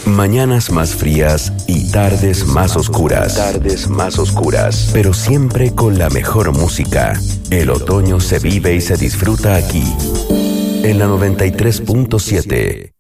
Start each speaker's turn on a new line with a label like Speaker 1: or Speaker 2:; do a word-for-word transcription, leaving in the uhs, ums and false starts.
Speaker 1: Mañanas más frías y tardes más oscuras. Tardes más oscuras. Pero siempre con la mejor música. El otoño se vive y se disfruta aquí. En la noventa y tres punto siete.